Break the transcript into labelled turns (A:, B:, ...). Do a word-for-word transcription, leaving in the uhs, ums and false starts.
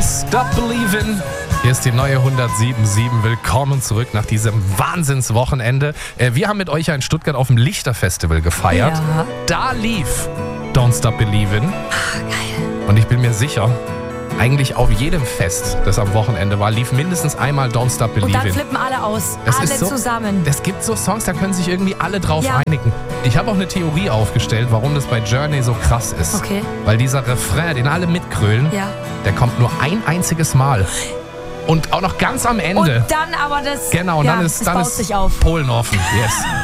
A: Don't Stop Believin'. Hier ist die neue hundertsieben Komma sieben. Willkommen zurück nach diesem Wahnsinnswochenende. Äh, wir haben mit euch ja in Stuttgart auf dem Lichterfestival gefeiert.
B: Ja.
A: Da lief Don't Stop Believin'.
B: Ah, geil.
A: Und ich bin mir sicher, eigentlich auf jedem Fest, das am Wochenende war, lief mindestens einmal Don't Stop
B: Und dann
A: Believin'.
B: flippen alle aus.
A: Das
B: alle
A: ist so,
B: zusammen.
A: Es gibt so Songs, da können sich irgendwie alle drauf
B: Ja.
A: einigen. Ich habe auch eine Theorie aufgestellt, warum das bei Journey so krass ist.
B: Okay.
A: Weil dieser Refrain, den alle mitgrölen,
B: Ja.
A: der kommt nur ein einziges Mal. Und auch noch ganz am Ende.
B: Und dann aber das.
A: Genau, und
B: ja,
A: dann ist,
B: es
A: dann
B: baut
A: ist
B: sich auf.
A: Polen offen. Yes.